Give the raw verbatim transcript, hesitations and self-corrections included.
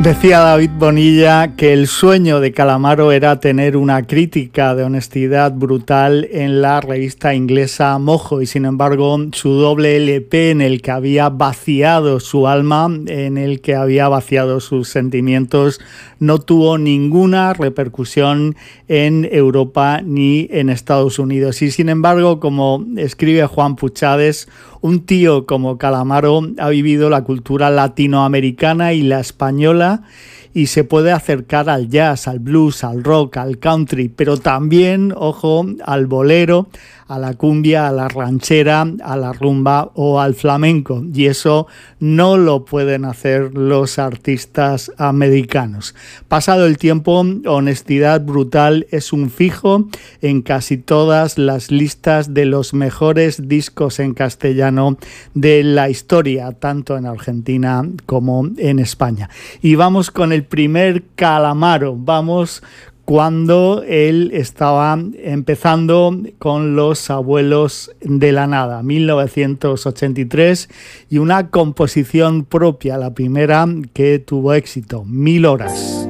Decía David Bonilla que el sueño de Calamaro era tener una crítica de honestidad brutal en la revista inglesa Mojo, y sin embargo su doble L P, en el que había vaciado su alma, en el que había vaciado sus sentimientos, no tuvo ninguna repercusión en Europa ni en Estados Unidos. Y sin embargo, como escribe Juan Puchades, un tío como Calamaro ha vivido la cultura latinoamericana y la española y se puede acercar al jazz, al blues, al rock, al country, pero también, ojo, al bolero, a la cumbia, a la ranchera, a la rumba o al flamenco. Y eso no lo pueden hacer los artistas americanos. Pasado el tiempo, Honestidad Brutal es un fijo en casi todas las listas de los mejores discos en castellano de la historia, tanto en Argentina como en España. Y vamos con el primer Calamaro. Vamos cuando él estaba empezando con Los Abuelos de la Nada, mil novecientos ochenta y tres, y una composición propia, la primera que tuvo éxito, Mil Horas.